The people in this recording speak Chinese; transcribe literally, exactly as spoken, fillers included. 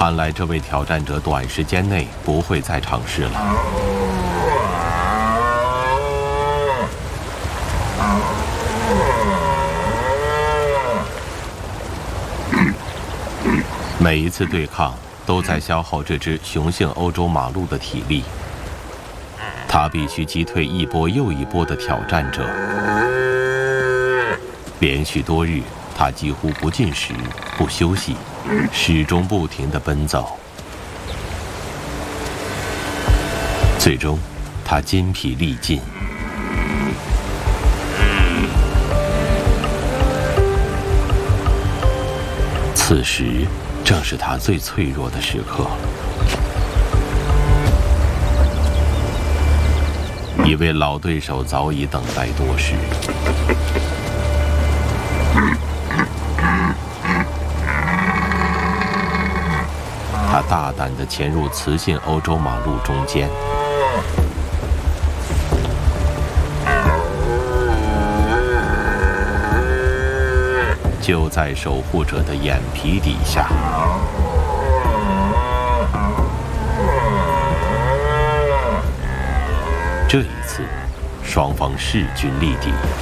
看来这位挑战者短时间内不会再尝试了。每一次对抗都在消耗这只雄性欧洲马鹿的体力，它必须击退一波又一波的挑战者。连续多日，它几乎不进食、不休息，始终不停地奔走。最终，它筋疲力尽。此时正是他最脆弱的时刻。一位老对手早已等待多时。他大胆地潜入雌性欧洲马鹿中间，就在守护者的眼皮底下。这一次，双方势均力敌。